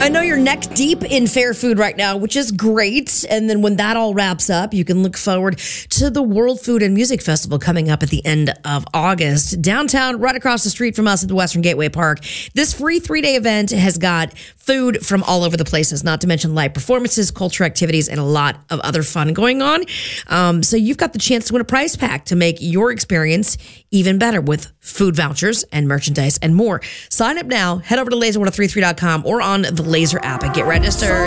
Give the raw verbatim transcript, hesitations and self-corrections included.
I know you're neck deep in fair food right now, which is great. And then when that all wraps up, you can look forward to the World Food and Music Festival coming up at the end of August. Downtown, right across the street from us at the Western Gateway Park. This free three-day event has got food from all over the places, not to mention live performances, culture activities, and a lot of other fun going on. Um, so you've got the chance to win a prize pack to make your experience even better with food vouchers and merchandise and more. Sign up now. Head over to laser one oh three three dot com or on the Laser app and get registered.